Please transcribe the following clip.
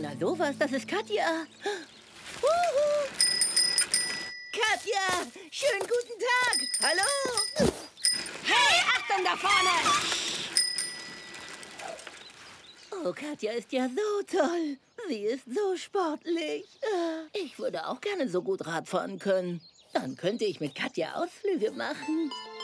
na sowas, das ist Katja. Huhu. Katja, schönen guten Tag. Hallo. Hey, Achtung da vorne. Oh, Katja ist ja so toll. Sie ist so sportlich. Ich würde auch gerne so gut Rad fahren können. Dann könnte ich mit Katja Ausflüge machen.